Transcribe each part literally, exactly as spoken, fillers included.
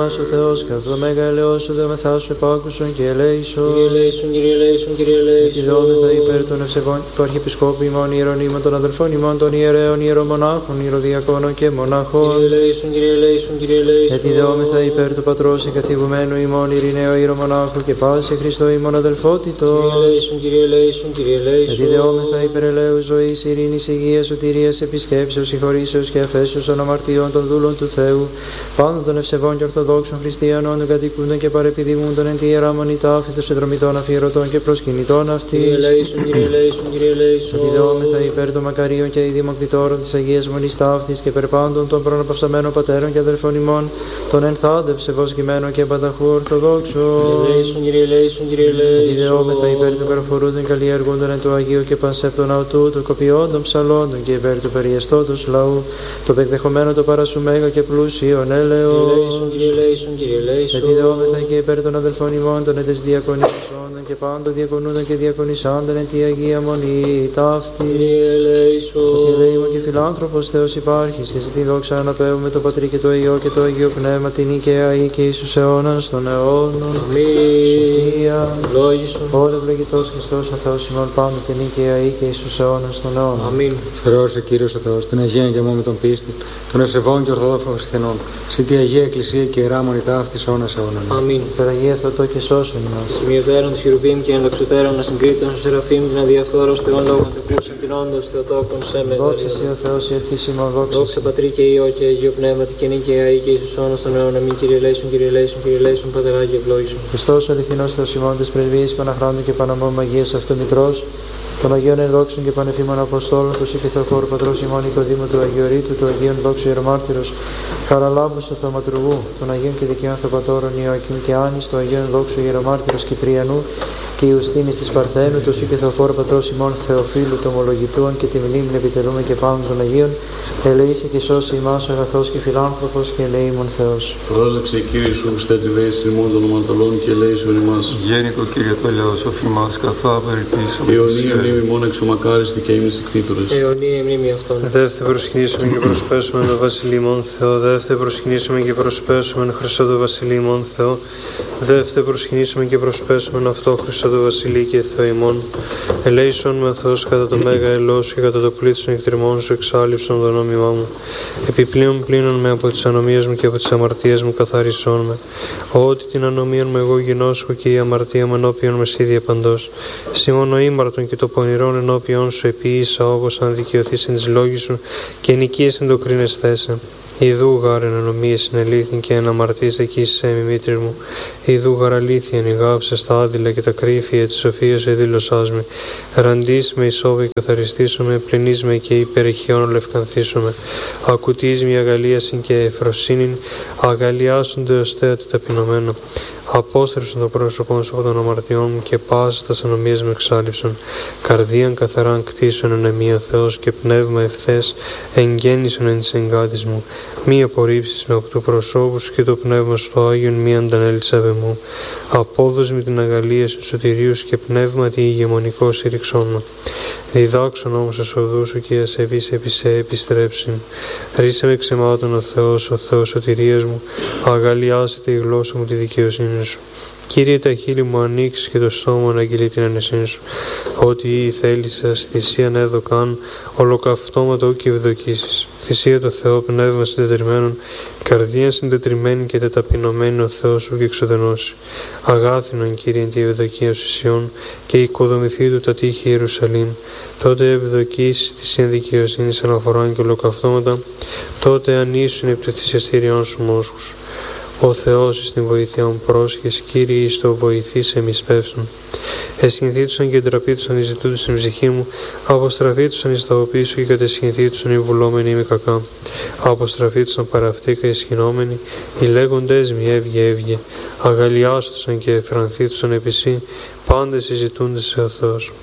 μας ο Θεός, κατά το μέγα ελαιός σου δεομεθά σου επάκουσον και ελέησον. Κύριε ελέησον, Κύριε ελέησον, Κύριε ελέησον. Επιδόμεθα υπέρ των ευσεβών του Αρχιεπισκόπου ημών, ιερών ήμων, των αδελφών ημών, των ιερέων, ιερομονάχων, ιεροδιακόνων και μονάχων. Κύριε ελέησον, Κύριε ελέησον, Κύριε ελέησον. Επιδόμεθα υπέρ του πατρός εγκαθηγουμένου ημών, ειρηναίου ιερομονάχου και πάση Χριστό ημών αδελφότητος. Κύριε ελέησον, Κύριε ελέησον, Κύριε ελέησον. Επιδεόμεθα υπέρ ελέου ζωής, ειρήνης, υγείας, σωτηρίας, επισκέψεως, συγχωρήσεως και αφέσεως των αμαρτιών των δούλων του Θεού, πάντων των ευσεβών και ορθοδόξων χριστιανών, των κατοικούντων και παρεπιδημούντων εν τη ιερά μονή τάφη των συνδρομητών αφιερωτών και προσκυνητών αυτής. Κύριε ελέησον, Κύριε ελέησον, Κύριε ελέησον. Επιδεόμεθα υπέρ των μακαρίων και ειδημοκτητόρων της Αγίας Μονής ταύτης και περπάντων των προναπαυσαμένων πατέρων και αδελφών ημών, των ενθάντευ σεβοσκημένων και πανταχού ορθοδόξων. Κύριε ελέησον, Κύριε ελέησον, Κύριε ελέησον. Επιδεόμεθα υπέρ του περφορούντων καλλιεργούντων εν του Αγίου και πανσέπτων αутού, των κοπιόντων ψαλόντων και υπέρ του περιεστώτος λαού, το πεκδεχομένο το παρασού μέγα και πλούσιον έλεος. Κύριε ελέησον, Κύριε ελέησον, Κύριε ελέησον. Επιδεόμεθα και υπέρ των αδελφών ημών, των έντες διακονισόντων και πάντων διακονούντων και διακονισάντων εν τη Αγία Μονή ταύτη. Κύριε ελέησον. Ότι ελεήμων και φιλάνθρωπος Θεός υπάρχεις και σε τη δόξα αναπέουμε το Πατρί και το Υιό και το Αγίο Πνεύμα, την νίκαια ή και εις τους αιώνας των αιώνων. Αμήν. Σοφία. Λόγισον. Όλο ευλογητός Χριστός ο Θεός ημών πάντα την νίκαια ή και εις τους αιώνας των αιώνων. Αμήν. Θεός ο Κύριος ο Θεός, την Αγία και μόνο με τον πίστη, των ευσεβών και ορθοδόξων χριστιανών, σε τη Αγία Εκκλησία και ιερά μονή ταύτης αιώνας αιώνων. Αμήν. Υπεραγία Θεοτό και σώσον ημάς. Τιμιωτέρων του χειρουβίμ και ενδοξωτέρων ασυγκρίτων του Σεραφείμ, την αδιαφθόρος Θεών λόγων τεκούσαν την όντως Θεοτόκον σε με. Δόξα Συ ο Θεός η αρχής ημών, δόξα Δόξα Πατρί και Υιό και Αγίο Πνεύματι και νίκαια ή και εις τους αιώνας των αιώνων. Αμήν. Κύριε ελέησον, Κύριε ελέησον, Κύριε ελέησον, Πατερά και ευλόγησον. Χριστός ο αληθινός Θεός ημών της πρεσβείας Παναχράντου και Παναμόμου Αγίας αυτού Μητρός, των Αγίων Ενδόξων και Πανεφήμων Αποστόλων, του Σικηθοφόρου Πατρός ημών Νικοδήμου του Αγιορείτου, του Αγίων Δόξου Ιερομάρτυρος Χαραλάμπους του Θεοματουργού, των Αγίων και Δικαίων Θεοπατώρων Ιωακήμ και Άνης, του Αγίων Δόξου Ιερομάρτυρος Κυπριανού και Ιουστίνης της Παρθένου, του Σικηθοφόρου Πατρός ημών Θεοφίλου του Ομολογητούαν και τη μνήμη επιτελούμε και πάνω των Αγίων, ελεήσει και σώσει ημάς ο αγαθός και φιλάνθρωπος και ελεήμων Θεός. Πρόσεξε Κύριε σου, στέτη βέση ημών των ομαρτωλών και ελέησον ημάς. Γέννητο Κύριε το ελαιός οφ' ημάς καθά απεριτήσαμε. Αιωνία μνήμη μόνο εξομακάριστη και ήμνης εκτήτωρες. Αιωνία μνήμη αυτών. Δεύτε προσκυνήσουμε και προσπέσουμε το Βασιλείμον Θεό. Δεύτε προσκυνήσουμε και προσπέσουμε Χριστό το Βασιλείμον Θεό. Δεύτε προσκυνήσουμε και προσπέσουμε αυτό Χριστό το Βασιλεί και Θεό ημών. Ελέησον με Θεός κατά το μέγα ελός και κατά το πλήθος των εκτριμών σου εξάλληψον το νόμιμά μου. Επιπλέον πλύνον με από τις ανομίες μου και από τις αμαρτίες μου καθάρισόν με. Ότι την ανομία μου εγώ γινώσκω και η αμαρτία μου ενώπιον με σίδια παντός. Σιμώνο ήμαρτον και το πονηρόν ενώπιον σου επίησα όπως αν δικαιωθείς εν της λόγης σου και νικείς εν το κρίνες θέσε. Ιδού γάρ εν ανομίες συνελήθην και εν αμαρτής εκεί σε μήτρη μου. Ιδού γάρ αλήθεια ενηγάψε στα άδειλα και τα κρύφια της σοφίας εδήλωσάς με. Ραντής με ισόβη καθαριστήσομαι, πληνείς με και υπερηχιών λευκανθήσομαι. Ακουτείς με αγαλίασιν και εφροσύνην, αγαλιάσονται ως θέατη ταπεινωμένο. Απόστρεψον το πρόσωπό σου από των αμαρτιών μου και πάσης τας ανομίες με εξάλληψον. Καρδίαν καθαράν κτίσον εν εμία Θεός και πνεύμα ευθές εγγέννησον εν της εγκάτης μου. Μη απορρίψεις με από του προσώπου σου και το πνεύμα στο Άγιον μη αντανέλησαβε μου. Απόδος με την αγαλία σου σωτηρίους και πνεύμα τη ηγεμονικό συρρυξόν μου. Διδάξον όμως ως οδού σου και ασεβείς επί σε επιστρέψην. Ρίσε με ξεμάτων ο Θεός, ο Θεός σωτηρίας μου, αγαλιάσετε η γλώσσα μου τη δικαιοσύνη σου. Κύριε, τα χείλη μου ανοίξει και το στόμα να αγγείλει την ανεσύνη σου. Ό,τι θέλησες, θυσίαν έδωκαν, ολοκαυτώματα ου και ευδοκίσεις. Θυσία το Θεό, πνεύμα συντετριμένον, καρδία συντετριμένη και τεταπεινωμένη ο Θεός σου και εξοδενώσει. Αγάθινον, Κύριε, τη ευδοκία σου Σιών και οικοδομηθεί του τα τείχη Ιερουσαλήμ. Τότε ευδοκίσεις τη συνδικαιοσύνη αναφοράν και ολοκαυτώματα, τότε ανήσουν επί το θυσιαστήριόν σου μόσχους. Ο Θεός εις την βοήθεια μου πρόσχες, Κύριε εις το βοηθείς εμείς πεύσουν. Εσχυνθήτουσαν και ντραπήτουσαν εις ζητούντους στην ψυχή μου, αποστραφήτουσαν εις τα οποία σου και κατεσχυνθήτουσαν οι βουλόμενοι είμαι κακά. Αποστραφήτουσαν παραυτήκα εσχυνόμενοι, οι λέγοντες μη έβγε έβγε, αγαλιάστουσαν και εφρανθήτουσαν επί σύ, πάντες συζητούντες σε ο Θεός.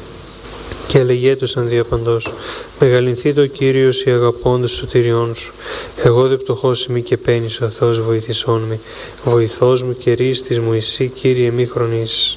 Και ελεγέτουσαν διαπαντός, μεγαλυνθεί το Κύριος οι αγαπώντες σωτηριών σου. Εγώ δε πτωχός είμαι και πένης ο Θεός βοηθησόν με, βοηθός μου και ρίστης μου εσύ Κύριε μη χρονίσεις.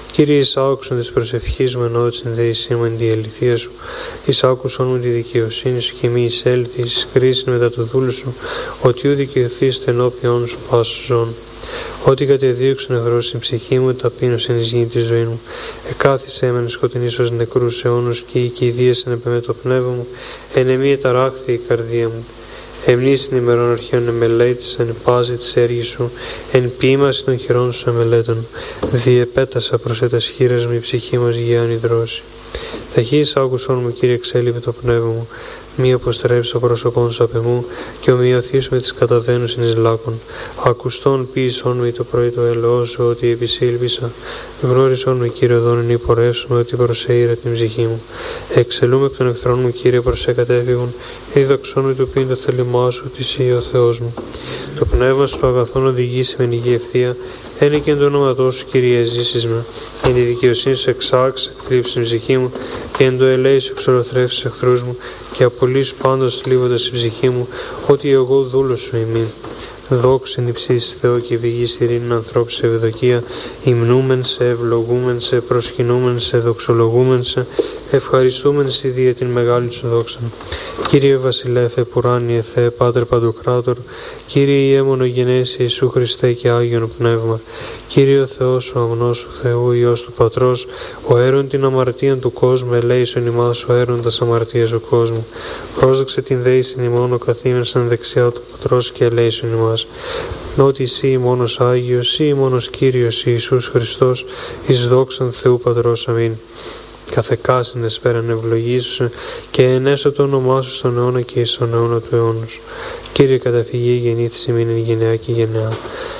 Κύριε, εισάκουσον της προσευχής μου ενώ της ενδέησή μου εν τη αληθεία σου. Εισάκουσον μου τη δικαιοσύνη σου και μη εισέλθει εις κρίση μετά του δούλου σου, ότι ου δικαιωθείς ενώπιον σου πάσου ζών. Ότι κατεδίωξον εχθρός στην ψυχή μου, ταπείνωσεν εις γη τη ζωή μου. Εκάθισε έμεν σκοτεινής ως νεκρούς αιώνους και η κηδείας ενεπεμέ το πνεύμα μου, εν εμή εταράχθη η καρδία μου. Εμνήσιν ημερών αρχαίων εμελέτησαν πάση της έργης σου, εν ποίημαση των χειρών σου εμελέτων. Διεπέτασα προς έτας χείρας μου η ψυχή μας γεάν υδρώσει. Ταχύς άκουσον μου, Κύριε, εξέλιπε το πνεύμα μου, μη αποστρέψει το πρόσωπόν σου απ' εμού, και ομοιωθείς με τις καταβαίνουσιν εις λάκων. Ακουστών ποίησον με το πρωί το έλεος σου, ότι επισήλβησα. Γνώρισον με, Κύριε, οδόν εν πορεύσουμε, ότι προσέειρα την ψυχή μου. Εξελούμε εκ των εχθρών μου, Κύριε, προς εκατέφυγον, διδαξόν με το πίν το θέλημά σου, ότι εσύ ο Θεός μου. Το πνεύμα σου το αγαθόν οδηγήσει με νηγή ευθεία, ένε και εν το όνομα σου, Κύριε, ζήσεις με. Εν τη δικαιοσύνη σου εξάξ, εκθλίψει την ψυχή μου, και εν το ελέη σου εξολοθρεύσεις εχθρούς μου, και απολύς πάντως θλίβοντας την ψυχή μου, ότι εγώ δούλος σου ημί. Δόξεν υψίς Θεό και βηγής ειρήνην ανθρώπου σε ευδοκία, υμνούμεν σε, ευλογούμεν σε, προσκυνούμεν σε, δοξολογούμεν σε, ευχαριστούμεν σε δια την μεγάλη σου δόξα. Κύριε Βασιλέφε, πουράνιε Θεέ, Πάτερ Παντοκράτορ, Κύριε Ιε μονογενέσαι Ιησού Χριστέ και Άγιον Πνεύμα, Κύριε ο Θεός ο αμνός του Θεού, Υιός του Πατρός, ο έρων την αμαρτίαν του κόσμου, ελέησον ημάς ο έρων τας αμαρτίας του κόσμου. Πρόσδοξε την δέησιν ημών ο καθήμεν σαν δεξιά του Πατρός και ελέησον ημάς. Ότι εσύ μόνος Άγιος, εσύ μόνος Κύριος Ιησούς Χριστός, εις δόξαν Θεού Πατρός. Αμήν. Καθεκάσιν εσπέραν ευλογήσου και ενέσω το όνομά σου στον αιώνα και εις τον αιώνα του αιώνος. Κύριε, καταφυγή γεννήθης ημίν εν γενεά και γενεά.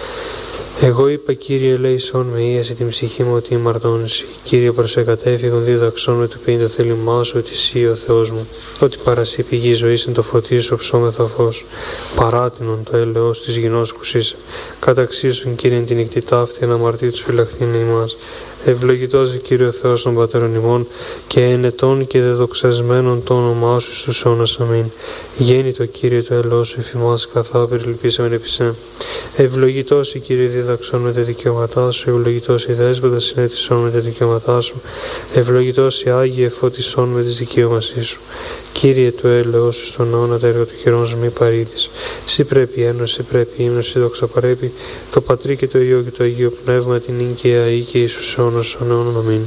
Εγώ είπα, Κύριε, ελέησόν με, ίαση την ψυχή μου ότι ημαρτώνεσαι. Κύριε, προς εκατέφυγον δίδαξόν με του ποιήν το θέλημά σου, ότι εσύ ο Θεός μου. Ότι παρασύ πηγή ζωής εν το φωτί σου ψώμεθα φως. Παράτηνον το έλεος της γινώσκους είσαι. Καταξίσον, Κύριε, την νυχτή ταύτη εν αμαρτή τους φυλαχθήν ημάς. Ευλογητός δε, Κύριε ο Θεός των πατέρων ημών, και ενετών και δεδοξασμένων το όνομά σου στους αιώνας. Αμήν. Γέννητο, Κύριε, το έλεος σου εφημάς καθά περιλυπήσαμεν επισέ. Ευλογητός η, Κύριε, δίδαξον με τα δικαιώματά σου, ευλογητός η δέσποτα συνέτησον με τα δικαιώματά σου, ευλογητός η Άγιε εφώτισον με τις δικαιώμασής σου. Κύριε, το έλεος σου στον αιώνα τα έργα του χειρών σου μη παρείτης. Συ πρέπει ένωση, συ πρέπει ύμνος, συ δόξα παρέπει, το Πατρί και το Υιό και το Αγίο Πνεύμα, την νυν και αεί και εις τους αιώνας των αιώνων. Αμήν.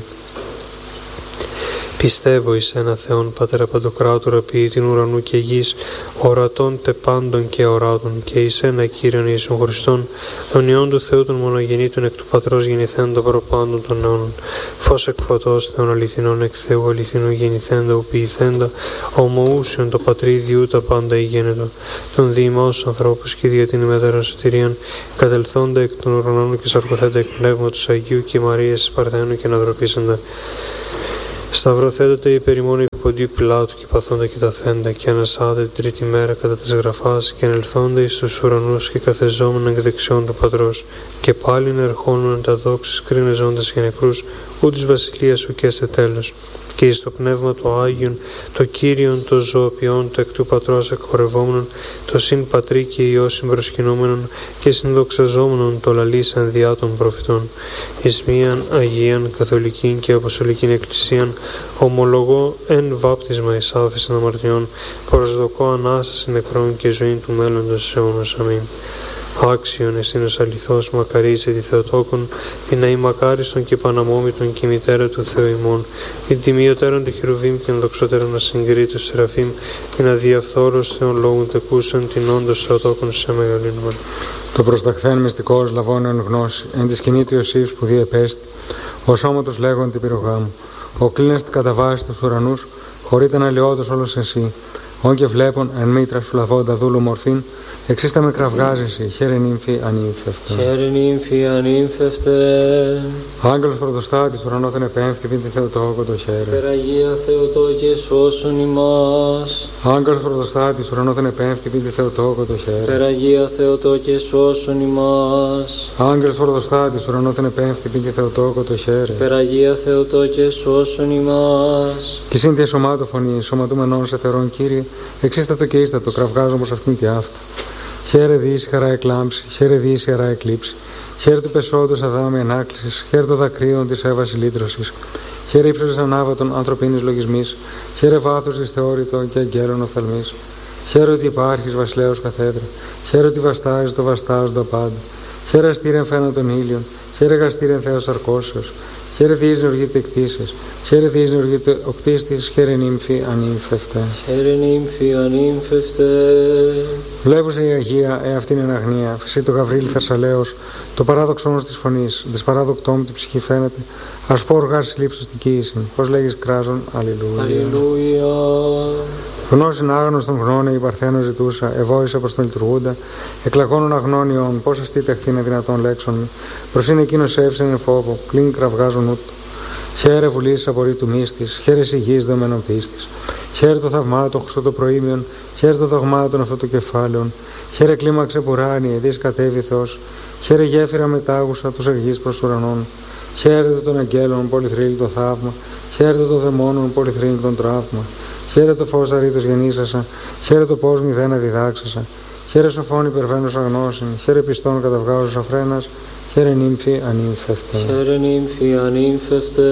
Πιστεύω εις ένα Θεόν, Πατέρα Παντοκράτορα, ποιητήν ουρανού και γης, ορατών τε πάντων και οράτων, και εις ένα Κύριον Ιησούν Χριστόν, τον Υιόν του Θεού των μονογεννήτων εκ του Πατρός γεννηθέντα προπάντων των αιώνων, φως εκ φωτός Θεών αληθινών εκ Θεού αληθινού γεννηθέντα, οποιηθέντα, ομοούσιον το Πατρίδιου τα πάντα ηγένετο, των διημάους ανθρώπους και δια την ημέτερα σωτηρίαν, κατελθόντα εκ των ουρανών και σαρκοθέντα εκ πνεύματος Αγίου και Μαρίας Παρθένου και αναδροπήσαντα. Σταυρωθέντατε υπέρ ημών υποντίου Πιλάτου και παθόντα και ταθέντα, και ανασάτε την τρίτη μέρα κατά της γραφάς, και ανελθόντα εις τους ουρανούς και καθεζόμουν εκ δεξιών του Πατρός, και πάλιν ερχόμουν τα δόξης κρίνε ζώντας και νεκρούς, ού της βασιλείας σου και σε τέλος. Και εις το πνεύμα το Άγιον, το Κύριον, το ζωοποιόν, το εκ του Πατρός εκχορευόμενον, το συν Πατρί και Υιό συμπροσκυνούμενον και συνδοξαζόμενον το λαλήσαν διά των προφητών. Εις μίαν Αγίαν, Καθολικήν και Αποστολικήν Εκκλησίαν, ομολογώ εν βάπτισμα εις άφεσιν αμαρτιών, προσδοκώ ανάσταση νεκρών και ζωήν του μέλλοντος αιώνος. Αμήν. Άξιον εστίνος αληθώς, μακαρίζε τη Θεοτόκον, την αημακάριστον και παναμόμητον και μητέρα του Θεού ημών, την τιμιωτέρων του Χερουβίμ και ενδοξότερων ασυγκρίτου Σεραφείμ, την αδιαφθόρος Θεών λόγων τεκούσαν, την όντως Θεοτόκον σε μεγαλύνουμε. Το προσταχθέν μυστικός λαβώνεων γνώση, εν τη σκηνή του Ιωσήφ που διεπέστη, ο σώματος λέγον την πυρογά μου, ο κλίνας την καταβάσει τους ουρανούς, χωρίτε να λιώτος όλος εσύ, όν και βλέπον εν μήτρα σου λαβώντα δούλου μορφήν, εξίστα με κραυγάζεσαι, χαίρε νύμφη ανήμφευτε. Χαίρε νύμφη ανήμφευτε. Άγγελος πρωτοστάτης ουρανόθεν επέμφθη, πίντε Θεοτόκο το χαίρε. Περαγία Θεοτόκε σώσον ημάς. Άγγελος πρωτοστάτης ουρανόθεν επέμφθη, πίντε Θεοτόκο το χαίρε. Περαγία Θεοτόκε σώσον ημάς. Άγγελος πρωτοστάτης ουρανόθεν επέμφθη, πίντε Θεοτόκο το χαίρε. Περαγία Θεοτόκε σώσον ημάς. Και σύνθια σωμάτω φωνή, σωματούμενον σε θερόν Κύριε, εξίστατο και ίστατο, κραυγάζω όπως αυτήν και αυτά. Χαίρε δι ήσυχαρα εκλάμψη, χαίρε δι ήσυχαρα εκλείψη. Χαίρε του πεσόντος αδάμη ανάκλησης, χαίρε των δακρύων της έβαση λύτρωσης. Χαίρε ύψος της ανάβατων ανθρωπίνης λογισμής, χαίρε βάθος της θεώρητο και αγγέλων οφθαλμής. Χαίρε ότι υπάρχεις βασιλέως καθέδρα, χαίρε ότι βαστάζεις το βαστάζοντο πάντα. Χαίρε αστήρεν φαίνον των ήλιων, χαίρε γαστήρεν Θεός αρκώσεως. Χαίρε διείς νεοργείται εκτίσεις, χαίρε διείς νεοργείται οκτίστης, χαίρε νύμφη ανήμφευτε. Χαίρε νύμφη ανήμφευτε. Βλέπουσε η Αγία, εαυτήν εν αγνία, φυσί το Γαβρίλ Θεσσαλέος, το παράδοξο όμως της φωνής, της παράδοκτόμ τη ψυχή φαίνεται, ας πω οργάσεις λήψους την κοίησιν, πως λέγεις κράζον, αλληλούια. Αλληλούια. Γνώσιν άγνωστον γνώνε η Παρθένο ζητούσα, ευόησα προς τον λειτουργούντα, εκλακώνων αγνώνιον, πώς αστείτε αχθήνε δυνατόν λέξον μη, προς είναι εκείνος εύσεν εν φόβο, πλην κραυγάζον ούτ. Χαίρε βουλής απορρί του μύστης, χαίρε σιγής δομένων πίστης, χαίρε το θαυμάτων χρυσό το προήμιον, χαίρε το δογμάτων αυτό το κεφάλαιον, χαίρε κλίμαξε πουράνι, εδείς κατέβη Θεός, χαίρε γέφυρα μετάγουσα τους αργείς προς ουρανών, χαίρε των αγγέλων πολυθρύλιτο θαύμα, χαίρε των δαιμόνων πολυθρύλιτον τραύμα. Χαίρε το φως αρήτως γεννήσασα, χαίρε το πώς μηδένα διδάξασα, χαίρε σοφών υπερβαίνος αγνώσιν, χαίρε πιστών καταυγάζος αφρένας, χαίρε νύμφη ανήμφευτε. Χαίρε νύμφη ανήμφευτε.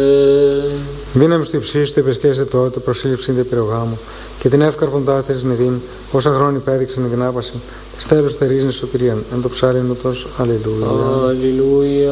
Δύναμη στο υψίστου του επεσκέστε τότε, προσήλυψη δε πυρογάμου, και την εύκαρπον τάθεσης νηδίν, όσα χρόνια υπέδειξαν την άπαση, της τέλους θερίζουν σωτηρίαν, εν το ψάλιν ούτως, αλληλούια. Αλληλούια.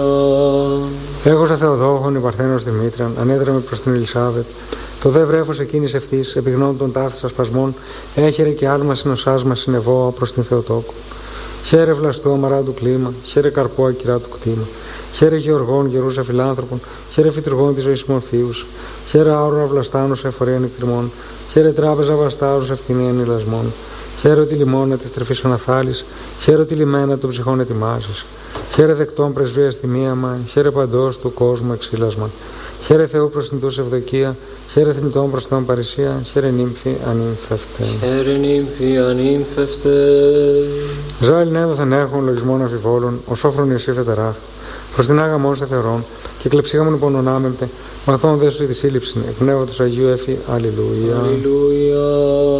Έχωσα Θεοδόχον η Παρθένος Δημήτριαν, ανέδραμε προς την Ελισάβετ. Το δε βρέφος εκείνης ευθύς, επιγνών των τάφης ασπασμών, έχερε και άλμα συνοσάσμα συνεβόα προς την Θεοτόκο. Χαίρε βλαστού αμαράντου κλίμα, χαίρε καρπό ακυρά του κτήμα. Χαίρε γεωργών γερούσα φιλάνθρωπων, χαίρε φυτουργών τη ζωή μορφίους. Χαίρε άωρα βλαστάνου εφορία νεκριμών, χαίρε τράπεζα βαστάρου ευθυνία ενηλασμών. Χαίρε τη λιμόνα τη τρεφή αναθάλη, χαίρε τη λιμένα των ψυχών ετοιμάζει. Χαίρε δεκτών πρεσβεία στη μίαμα, χαίρε παντό του κόσμου εξήλασμα. Χαίρε Θεού προς την τούση ευδοκία, χαίρε θνητών προς τον παρησία, χαίρε νύμφη ανήμφευτε. Χαίρε νύμφη ανήμφευτε. Ζάλιν έδωθεν έχουν λογισμών αμφιβόλων, ο σόφρον Ιωσήφ ετεράχ. Προς την άγαμόν σε θεωρών, και κλεψίγαμον υπονονάμεμπτε, μαθών δέσου η δυσύλληψη, εκ πνεύματος Αγίου έφη, αλληλούια. Αλληλούια.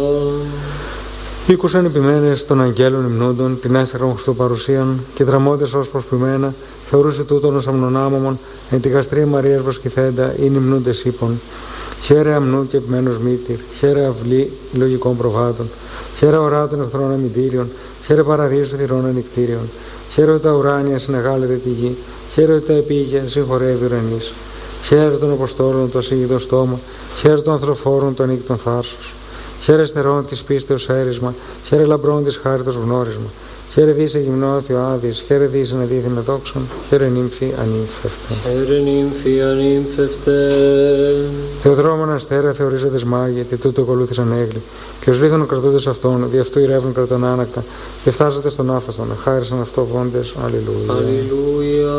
Ήκουσαν επιμένες των αγγέλων υμνούντων, την έστερον Χριστού παρουσίαν, και δραμώντες ως προσποιημένα, θεωρούσε τούτον ως αμνονάμωμον, εν τη γαστρία Μαρίας βοσκηθέντα, ειν υμνούντες ύπων. Χαίρε αμνού και επιμένος μήτυρ, χαίρε αυλή λογικών προβάτων, χαίρε ορά των εχθρών αμυντήριων, χαίρε παραδείσου θυρών ανικτήριων, χαίρε ότι τα ουράνια συνεγάλλεται τη γη, χαίρε ότι τα επίγεια συγχωρεύει ουρανής. Χαίρε των Αποστόλων το ασύγητο στόμα, χαίρε των ανθρωφόρων το ανοίκτον θάρσος. Χαίρε στερών της πίστεως έρισμα, χαίρε λαμπρών της χάριτος γνώρισμα. Χαίρε δίσε γυμνώθιο άδης, χαίρε δίσε να δίδει με δόξον, χαίρε νύμφη ανήμφευτε. Χαίρε νύμφη ανήμφευτε. Θεοδρόμων αστέρα θεωρίζοντες μάγοι, και τούτο ακολούθησαν έγκλη. Και ως λίγων κρατούντες αυτών, δι' αυτού ηρεύουν κρατών άνακτα, και φτάσατε στον άφαστον, χάρισαν αυτό βόντες, αλληλούια. Αλληλούια.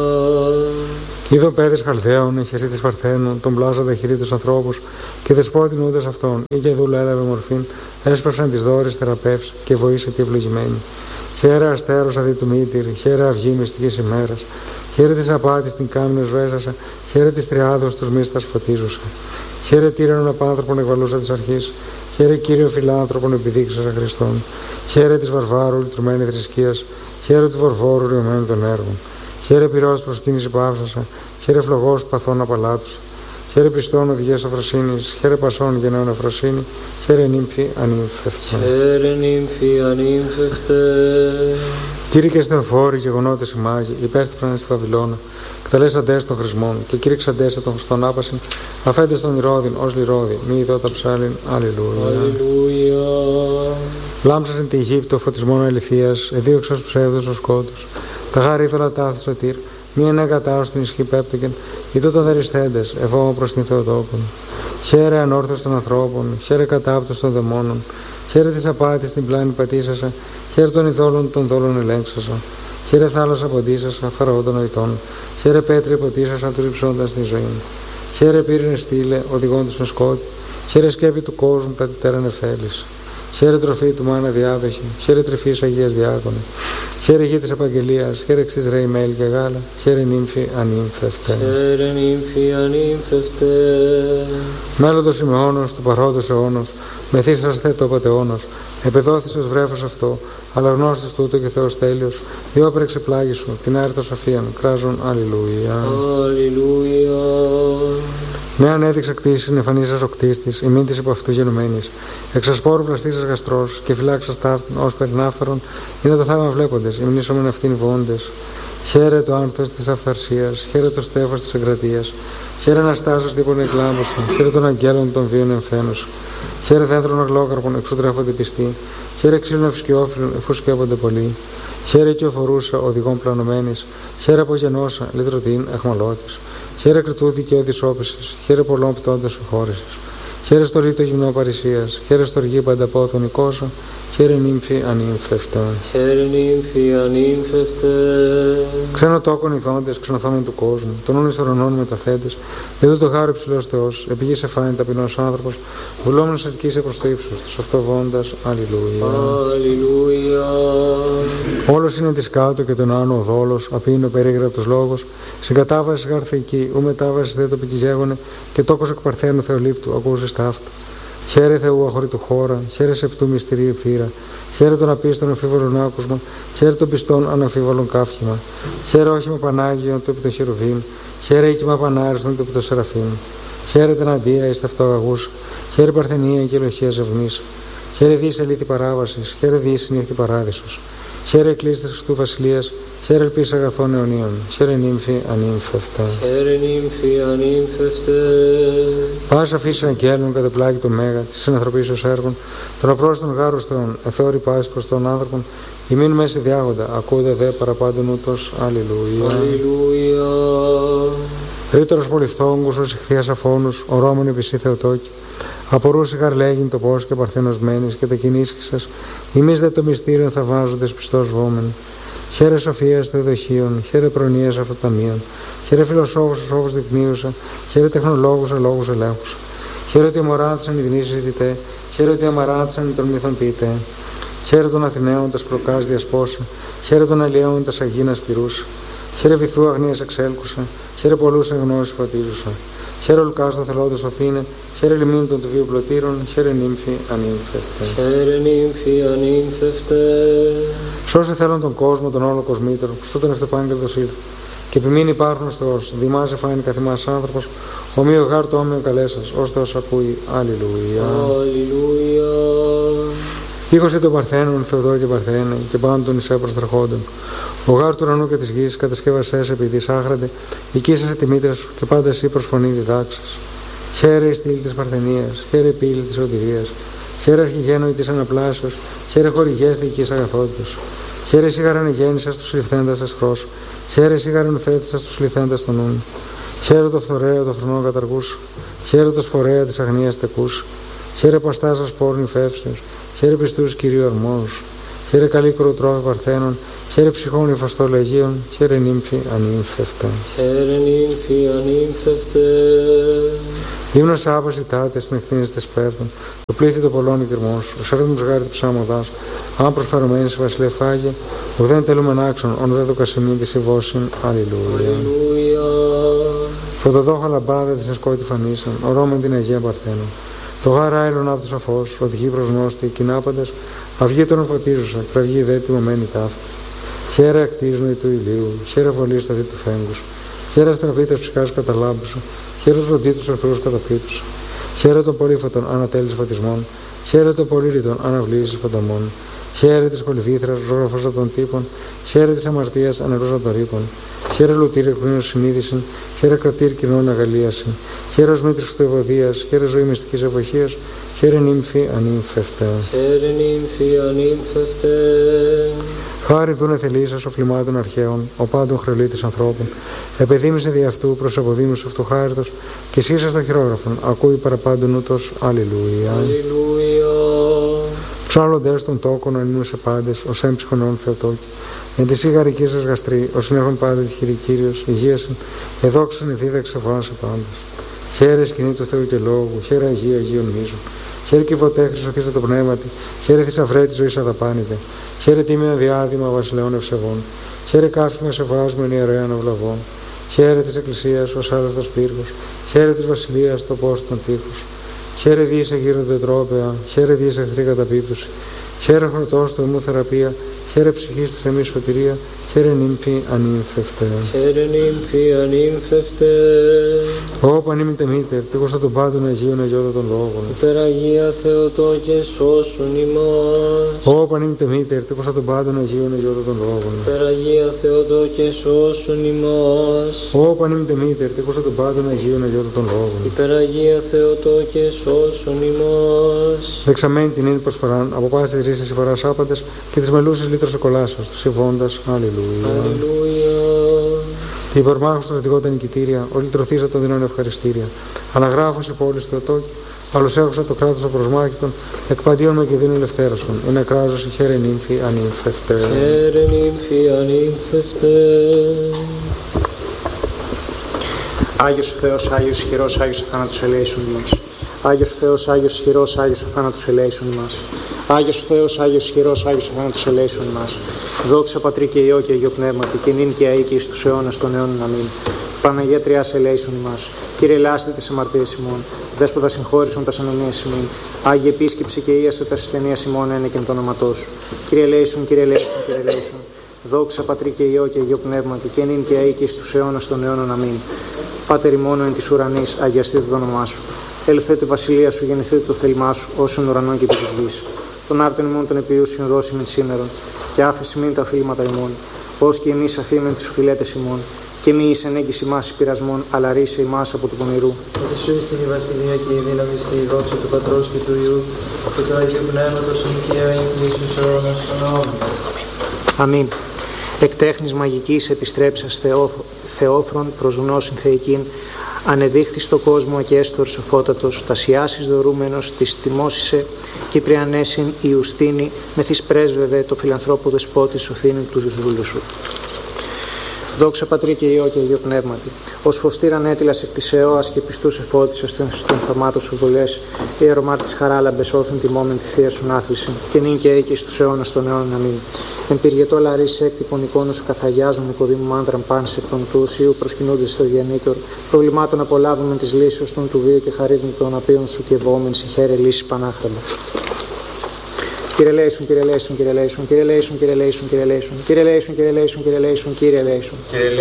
Είδω παιδες Χαλδαίων, εχεσί της Παρθένου, τον πλάζοντα χειρί τους ανθρώπους, και δεσπότην ούτες αυτών, ή και δούλα έλαβε μορφήν, έσπευσαν τις δώρες θεραπεύς, και βοήσε τη ευλογημένη. Χαίρε αστέρος αδί του μήτηρ, χαίρε αυγή μυστικής ημέρας, χαίρε της απάτης την κάμνος βέσασα, χαίρε της τριάδος τους μίστας φωτίζουσα. Χαίρε τύρανον απάνθρωπον εκβαλούσα της αρχής, χαίρε κύριο φιλάνθρωπον επιδείξασα Χριστόν. Χαίρε της βαρβάρου λυτρωμένη θρησκείας, χαίρε του βορβόρου ριωμένου των έργων. Χαίρε πυρός προσκύνηση πάυσασα, χαίρε φλογός παθών απαλάτουσα. Χαίρε πιστών οδηγίας αφροσύνης, χαίρε πασών γενναίων αφροσύνη, χαίρε νύμφη ανήμφευτε. Χαίρε νύμφη ανήμφευτε. Κήρυκες θεοφόροι, γεγονότες οι μάγοι, υπέστρεψαν στη Βαβυλώνα, κταλέσαντες των χρησμών, και κήρυξαντες των Χριστών άπασιν, αφέντες των ηρώδιν ως λιρόδι, μη ειδώτα ψάλιν, αλληλούια. Αλληλούια. Λάμψασαν τη Αιγύπτο φωτισμόν αληθείας, εδίωξας ψεύδος ως σκότους, τα γάρι ήθελα τάθη σωτήρ, μη ενέγατάω στην ισχύ πέπτωκεν, ή τούτο δαριστέντες, ευώμα προς την Θεοτόκον. Χαίρε ανόρθος των ανθρώπων, χαίρε κατάπτωση των δαιμόνων, χαίρε της απάτης την πλάνη πατήσασα, χαίρε των ειδόλων των δόλων ελέγξασα, χαίρε θάλασσα ποντήσασα, φαραώ των οητών, χαίρε πέτρι ποτήσασα τους υψώντας τη ζωή. Χαίρε πύρινε στήλε, οδηγών τους με σκότη, χαίρε σκέπη του κόσμου πετυτέραν εφέλης. Χαίρε τροφή του μάνα διάδοχη, χαίρε τρυφής Αγίας Διάκονη, χαίρε γη της Επαγγελίας, χαίρε εξής ρέι μέλ και γάλα, χαίρε νύμφη ανήμφευτε. Χαίρε νύμφη ανήμφευτε. Μέλλοντος Σιμεώνος του παρόντος αιώνος, μεθύσας θε το πατεώνος, επεδόθης ως βρέφος αυτό, αλλά γνώστης τούτο και Θεός τέλειος, διό πρεξεπλάγη σου, την άρτο σοφίαν, κράζον, αλληλούια. Αλληλούια. Νέαν έδειξε κτήσεις, νεφανίσας ο κτίστης, ημίν της υπό αυτού γενομένης. Εξασπόρου βλαστήσας γαστρός και φυλάξας ταύτην, ως περινάφθαρον, είναι το θαύμα βλέποντες, υμνήσομεν αυτήν βοώντες. Χαίρε το άνθος της αυθαρσίας, χαίρε το στέφος της εγκρατείας, χαίρε αναστάσεως τύπων εκλάμπωσον, χαίρε των αγγέλων των βίων εμφαίνους. Χαίρε δέντρων αγλόκαρπων, εξού τρέφονται πιστοί, χαίρε ξύλων ευσκιόφιλων, εφού σκέπονται πολλοί. Χαίρε οικειοφορούσα, οδηγών πλανωμένης, χαίρε απογενώσα, λυτρωτήν, εχμαλώτης. Χαίρε κριτού δικαιώδης όπισης, χαίρε πολλών πτώντας σου χώρισης. Χαίρε στο ρήτο γυμνό παρησίας, χαίρε στο οργή πανταπόθον οικόσα, χαίρε νύμφη ανήμφευτε. Χαίρε νύμφη ανήμφευτε. Ξένο τόκον ηθόντες, ξενοθόμεν του κόσμου, των ούν εις ουρανών μεταθέντες, για τούτο χάρο υψηλός Θεός, επί σε φάνη ταπεινός άνθρωπος, βουλόμενος ελκύσε προς το ύψος, τους αυτοβώντας, αλληλούια. Αλληλούια. Όλος είναι της κάτω και τον άνω ο δόλος, απεινεί ο περίγραπτος λόγος, συγκατάβαση γαρθική, ου μετάβαση δε το πικιζέγονε, και τόκος εκ παρθένου Θεολήπτου, ακούσες ταύτα. Χαίρε Θεού αχωρήτου χώρα, χαίρε σεπτού μυστηρίου θύρα, χαίρε τον απίστων αμφίβολων άκουσμα, χαίρε των πιστών αναμφίβολων κάφημα, χαίρε όχημα Πανάγιον του επί το χερουβίμ, χαίρε οίκημα Πανάριστον του επί το σεραφείμ, χαίρε την αντία εις ταυτοαγαγούς, χαίρε παρθενία και ελοχία ζευνής, χαίρε δίς ελίτη παράβασης, χαίρε δίς συνήθη παράδεισος, χαίρε εκκλήστες Χριστού Βασιλείας, χαίρε ελπίς αγαθών αιωνίων, χαίρε νύμφη ανήμφευτα. Χαίρε νύμφη ανήμφευτε. Πάσα φύση αγγέλων κατά πλάγι το μέγα, της συνανθρωπίσεως έργων, των απρόστων γάρους Θεών, εθώρη πάση προς των άνθρωπων, ημίν μέση διάγοντα, ακούτε δε παραπάντων ούτως, αλληλούια. Αλληλούια. Ρήτορος πολυφθόγκους, ως ηχθείας αφώνους, ορώμων επισή Θεοτόκη, απορούσε γαρλέγιν το πώς και παρθένος μένεις και τα κινήσχησας, ημείς δε το μυστήριον θα βάζοντες πιστός βόμεν. Χαίρε σοφίας θεοδοχείων, χαίρε προνοίας αυτοταμείων, χαίρε φιλοσόφους σοφούς δεικνύουσα, χαίρε τεχνολόγους αλόγους ελέγχους. Χαίρε ότι αμοράτησαν οι γνήσεις διτέ, χαίρε ότι αμαράτησαν οι των μύθων ποιητέ. Χαίρε των Αθηναίων τας προκάς διασπόσα, χαίρε των Αλλιαίων τας αγίνας πυρούσα. Χαίρε βυθού αγνίας εξέλκουσα, χαίρε πολλούς εν γνώση φωτίζουσα. Χαίρε ολκάστο θελώντας οθήνε, χαίρε λιμήν των του βίου πλωτήρων, χαίρε νύμφη ανήμφευτε. Χαίρε νύμφη ανήμφευτε. Σώσε θέλουν τον κόσμο, τον όλο κοσμήτρο, στο τον ευτεπάγγελτος ήλθε. Και επιμείνει υπάρχον Θεός, δημάζε φάνη καθημάς άνθρωπος, ομοίο γάρ το όμοιο καλέσας, ως Θεός ακούει, αλληλούια. Αλληλούια. Ήχωσε τον Παρθένον, Θεοδό και Παρθένε, και πάντων εις έπρος τραχόντων. Ο γάρ του ουρανού και της γης κατασκεύασες επειδή σάχρατε, οικίσασε τη μήτρα σου και πάντα εσύ προσφωνεί διδάξας. Χαίρε η στήλη της Παρθενίας, χαίρε η πύλη της σωτηρίας, χαίρε αρχιγένωη της αναπλάσεως, χαίρε χορηγέθη της αγαθότητος. Χαίρε εσύ γαρανεγέννησας τους ληφθέντας τας χρός, χαίρε εσύ γαρανουθέτησας τους ληφθέντας των νουν. Χαίρε το φθορέο το χρονό καταργούς, χαίρε το σφορέα της αγνίας τεκούς, χαίρε παστάσας πόρνη φεύσεως, χαίρε πιστούς Κυρίου αρμόους, χαίρε καλή κροτρόφη Παρθένων, χαίρε ψυχών υφαστολογίων, χαίρε νύμφη ανήμφευτε. Χαίρε νύμφη ανήμφευτε. Ύμνος άβαση τάτε στην εκτείνηση τες πέφτων, το πλήθη το πολλών ητηρμών σου, σέρδουν γάρι του ψάμοδάς, αν προσφερωμένοι σε βασιλεφάγε, ουδέν τελούμεν άξον, ον δε το κασιμήν της εβώσιν, αλληλούια. Αλληλούια. Φωτοδόχα λαμπάδα της εσκότη φανήσαν, ορώμεν την Αγία Παρθένων. Το γάρα άιλον άπτος αφός, οδηγεί προς γνώστη, κοινάπαντες, αυγή τον φωτίζουσα, κραυγή δε τιμωμένη ταύτη. Χαίρε ακτίζνοη του ηλίου, χαίρε βολή στο δι του φέγγους, χαίρε στραβήτες ψυχάς καταλάμπουσα, χαίρε ροντί τους εχθρούς καταπίτουσα. Χαίρε των πολύφωτων ανατέλεις φωτισμών, χαίρε των πολύρητων αναβλήσεις ποταμών. Χαίρε της κολυβήθρας ρόγραφος από των τύπων, χαίρε της αμαρτίας ανερός από των ρήπων. Χαίρε λουτήρ εκπλήνως συνείδησιν, χαίρε κρατήρ κοινών αγαλίασιν. Χαίρε ως μήτρης του ευωδίας, χαίρε ζωή μυστικής ευοχίας, χαίρε νύμφη ανήμφευτε. Χαίρε νύμφη ανήμφευτε. Χάρη δούνε θελήσας ο φλιμάτων αρχαίων, ο πάντων χρελίτης ανθρώπων. Επεδίμησε δι' αυτού προς αποδήμους αυτοχάριτος και σύσας των χειρόγραφων, ακούει παραπάντων ούτως, αλληλούια. Αλληλούια. Ψάλλοντες των τόκων ανήνουσε πάντες, ως έμψυχον όν Θεοτόκη. Εν τη σιγαρική σας γαστρή, ως συνέχον πάντα τη χειρή Κύριος, υγείασιν, εδόξαν εδίδαξε φάσε πάντες. Χαίρε σκηνή του Θεού και λόγου, χαίρε Αγία Αγίων μίζων. Χαίρε κυβωτέ χρυσοθήσα το πνεύματι, χαίρε θησαυρέ τη ζωή αδαπάνητε. Χαίρε τίμιο διάδημα βασιλέων ευσεβών. Χαίρε κάφημα σεβάσμεν ιερέων αυλαβών. Χαίρε τη Εκκλησίας ω άδευτο πύργο. Χαίρε τη Βασιλεία το πώ των τείχου. Χαίρε δίσε γύρω του τρόπεα, χαίρε δίσε εχθρή καταπίπτωση. Χαίρε χρωτός του αιμού θεραπεία, χαίρε ψυχής της εμείς σωτηρία, χαίρε νύμφη ανήμφευτε. Χαίρε νύμφη ανήμφευτε. Ω πανήμητε μήτερ, τίκοσα των πάντων Αγίων Αγιώτα των Λόγων. Υπεραγία Θεοτόκε σώσον ημάς. Ω πανήμητε μήτερ, τίκοσα των πάντων Αγίων Αγιώτα των Λόγων. Υπεραγία Θεοτόκε σώσον ημάς. Ω πανήμητε μήτερ, τίκοσα των πάντων Αγίων Αγιώτα των Λόγων. Υπεραγία Θεοτόκε σώσον ημάς. Δεξαμένη την είναι προσφοράν, από πάσης ρίσες υπαράς άπαντες και τις μελούσες λίτρος εκολάσεως, συμφώντας, αλληλούια. Αλληλούια. Η υπερμάχος του θετικότα νικητήρια, όλη τροθήσα των δεινών ευχαριστήρια. Αναγράφος η πόλη Θεοτόκη, άλλος έχουσα το κράτος απροσμάκητον, εκπαντίον με και δίνουν ελευθέρωσον. Είναι κράζος η χαίρε νύμφη ανήμφευτε. Χαίρε νύμφη ανήμφευτε. Άγιος ο Θεός, Άγιος ισχυρός, Άγιος αθάνατος ελέησον ημάς. Άγιος ο Θεός, Άγιος ισχυρός, Άγιος αθάνατος ελέησον ημάς. Άγιος ο Θεός, Άγιος ισχυρός, Άγιος αθάνατος ελέησον ημάς. Δόξα Πατρί και Υιό και Αγίο Πνεύματι, και νυν και αεί και εις τους αιώνας των αιώνων. Αμήν. Παναγία Τριάς ελέησον ημάς. Κύριε ελάστε τις αμαρτίες ημών. Δέσποτα συγχώρησον τας ανομίες ημών. Άγιε επίσκεψε και ίασε τας ασθενείας ημών ένεκεν το όνοματό σου. Κύριε ελέησον, Κύριε ελέησον, Κύριε ελέησον. Δόξα Πατρί και Υιό και Αγίο Πνεύματι, και νυν και αεί και εις τους αιώνας των αιώνων. Αμήν. Πάτερ ημών εν της ουρανής, αγιαστείτε το όνομά σου. Έλθε τη βασιλεία σου, γεννηθείτε το θέλημά σου, όσον ουρανών και επί της γης. Τον άρτον ημών των επιούσιων δώσιμεν σήμερον, και άφεση μην τα οφείλματα ημών, ως και εμείς αφήμεν τις οφειλέτες ημών, και μη εις ενέγγιση ημάς πειρασμών, αλλά ρίσε ημάς από του πονηρού. Ότι σου είστε η βασιλεία και η δύναμη και η δόξα του Πατρός και του Υιού και του Αγίου Πνεύματος ενοικία εν Χριστούς αιώνας των αιώνων. Αμήν. Εκ τέχνης μαγικής επιστρέψας θεό, θεόφρον προς γνώσιν θεϊκήν, ανεδείχθη στο κόσμο ακέστορ σοφότατος, τασιάσεις δωρούμενος, της τιμώσισε Κυπριανέσιν Ιουστίνη, μεθύς πρέσβευε το φιλανθρώπο δεσπότη σωθήνη του δούλου σου. Δόξα Πατρί και Υιό και Αγίο Πνεύματι, ως φωστήραν έτυλας εκ της αιώας και πιστούς εφώτισας στον θαυμάτων σου βολές, ιερομάρτης χαράλαμπες όθεν τιμόμεν τη θεία σου νάθληση, και νυν και αίκη στους αιώνας των αιώνων. Αμήν. Εμπυριετό λαρίς έκτυπον εικόνου σου καθαγιάζουν οικοδήμου μάντραν πάνς εκ των του ουσίου προσκυνούνται στο γεννήτωρ, προβλημάτων απολάβουμε τις λύσεις των του βίου και χαρίδων των απείων σου και ευώμεν σε χαίρε λύση πανάχραμα. Κύριε Λέησον, Κύριε Λέησον, Κύριε Λέησον, Κύριε Λέησον, Κύριε Λέησον, Κύριε Λέησον, Κύριε Λέησον, Κύριε Λέησον, Κύριε Λέησον, Κύριε Λέησον.